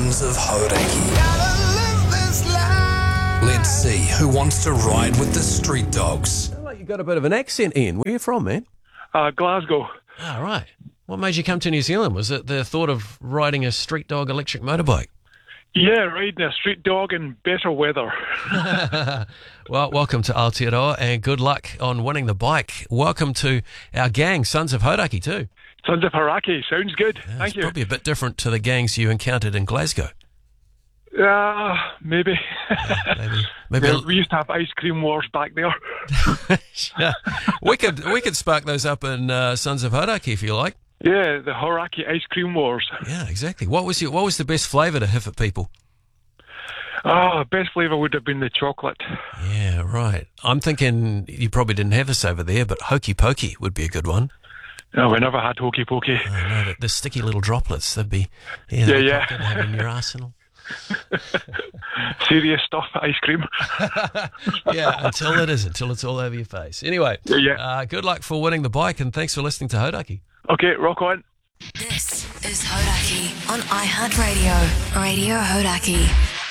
Sons of Hodaki. Let's see who wants to ride with the street dogs. Sound like you got a bit of an accent, Ian. Where are you from, man? Glasgow. Ah, right. What made you come to New Zealand? Was it the thought of riding a street dog electric motorbike? Yeah, riding a street dog in better weather. Well, welcome to Aotearoa and good luck on winning the bike. Welcome to our gang, Sons of Hodaki too. Sons of Haraki, sounds good. Thank It's you. probably a bit different to the gangs you encountered in Glasgow. Maybe. Maybe We used to have ice cream wars back there. Yeah. we could spark those up in Sons of Hodaki if you like. Yeah, the Haraki ice cream wars. Yeah, exactly. What was the best flavour to have at people? Best flavour would have been the chocolate. Yeah, right. I'm thinking you probably didn't have this over there, but Hokey Pokey would be a good one. No, we never had hokey pokey. I know, the sticky little droplets, they'd be Yeah. good to have in your arsenal. Serious stuff, ice cream. Yeah, until it's all over your face. Anyway, good luck for winning the bike and thanks for listening to Hodaki. Okay, rock on. This is Hodaki on iHeartRadio. Radio Hodaki.